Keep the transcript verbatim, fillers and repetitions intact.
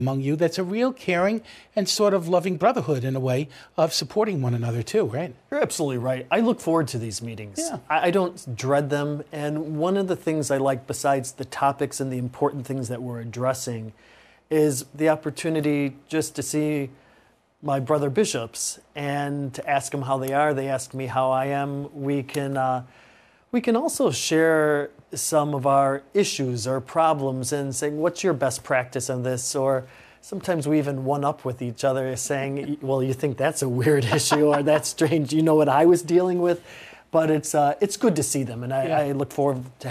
among you that's a real caring and sort of loving brotherhood in a way of supporting one another too, right? You're absolutely right. I look forward to these meetings. Yeah. I, I don't dread them. And one of the things I like, besides the topics and the important things that we're addressing, is the opportunity just to see my brother bishops and to ask them how they are. They ask me how I am. We can uh, we can also share some of our issues or problems and saying, what's your best practice on this? Or sometimes we even one up with each other saying, well, you think that's a weird issue or that's strange. You know what I was dealing with? But it's uh, it's good to see them, and I, Yeah. I look forward to